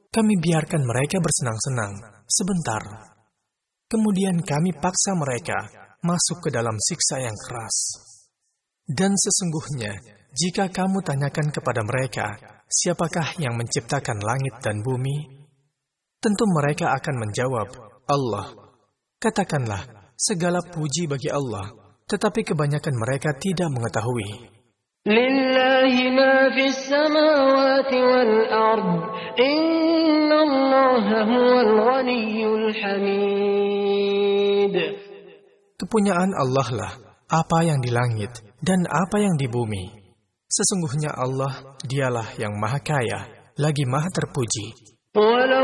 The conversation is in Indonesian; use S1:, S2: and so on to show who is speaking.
S1: Kami biarkan mereka bersenang-senang sebentar. Kemudian kami paksa mereka masuk ke dalam siksa yang keras. Dan sesungguhnya, jika kamu tanyakan kepada mereka, siapakah yang menciptakan langit dan bumi? Tentu mereka akan menjawab, Allah. Katakanlah, segala puji bagi Allah, tetapi kebanyakan mereka tidak mengetahui.
S2: Lillahi ma fis samawati wal ard, innallaha huwal ghaniyyul hamid.
S1: Kepunyaan Allah lah apa yang di langit dan apa yang di bumi. Sesungguhnya Allah, dialah yang maha kaya, lagi maha terpuji.